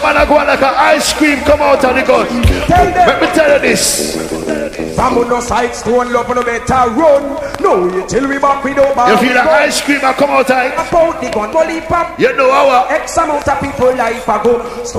Man, I go like an ice cream come out of the gun. Let me tell you this. From no side stone, love no better run. No, you till we back with no bar. You feel the ice cream I come out of it? About the gun, bully pop. You know our X amount of people life ago.